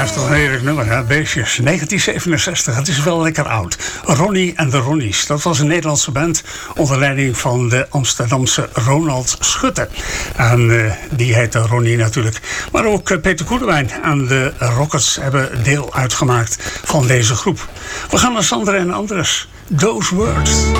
blijft toch een heerlijk nummer, hè? Beestjes. 1967, het is wel lekker oud. Ronnie en de Ronnies, dat was een Nederlandse band onder leiding van de Amsterdamse Ronald Schutte. En die heette Ronnie natuurlijk. Maar ook Peter Koelewijn en de Rockets hebben deel uitgemaakt van deze groep. We gaan naar Sander en Andres. Those Words.